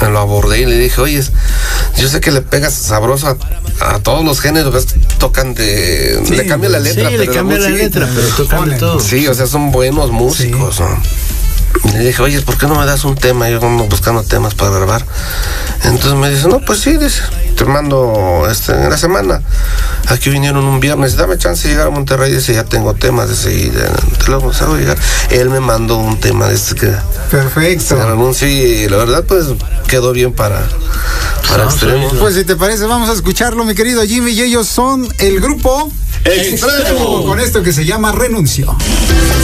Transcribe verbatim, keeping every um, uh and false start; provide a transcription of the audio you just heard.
lo abordé y le dije, oye, yo sé que le pegas sabroso a, a todos los géneros, ves, tocan de... Sí, le cambia la letra, sí, pero le cambia la, la letra, pero tocan de todo. Sí, o sea, son buenos músicos, sí. ¿no? Y le dije, oye, ¿por qué no me das un tema? Yo ando buscando temas para grabar. Entonces me dice, no, pues sí, dice, te mando este, en la semana. Aquí vinieron un viernes, dame chance de llegar a Monterrey. Dice, ya tengo temas, dice, y te los hago llegar. Él me mandó un tema de este que... Perfecto. Se renunció y la verdad, pues, quedó bien para, para Extremo. Pues si te parece, vamos a escucharlo, mi querido Jimmy, y ellos son el grupo Extremo, con esto que se llama Renuncio.